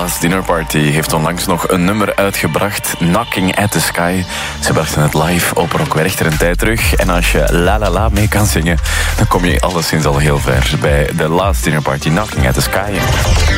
Last Dinner Party heeft onlangs nog een nummer uitgebracht, Knocking at the Sky. Ze brachten het live op Rock Werchter een tijd terug. En als je La La La mee kan zingen, dan kom je alleszins al heel ver bij de Last Dinner Party, Knocking at the Sky.